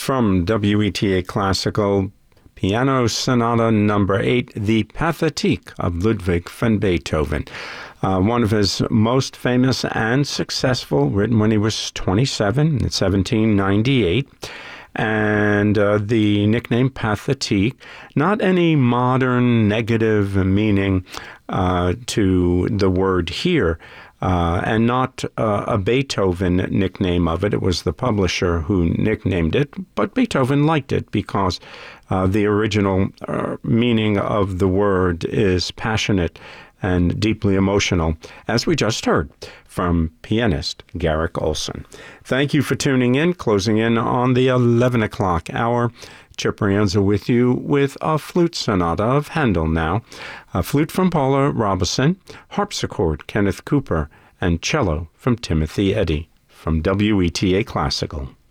from WETA Classical, Piano Sonata No. 8, the Pathetique of Ludwig van Beethoven. One of his most famous and successful, written when he was 27 in 1798. And the nickname Pathetique, not any modern negative meaning to the word here, and not a Beethoven nickname of it. It was the publisher who nicknamed it, but Beethoven liked it because the original meaning of the word is passionate and deeply emotional, as we just heard from pianist Garrick Ohlsson. Thank you for tuning in, closing in on the 11 o'clock hour. Chip Rienza with you with a flute sonata of Handel now, a flute from Paula Robeson, harpsichord Kenneth Cooper, and cello from Timothy Eddy from WETA Classical.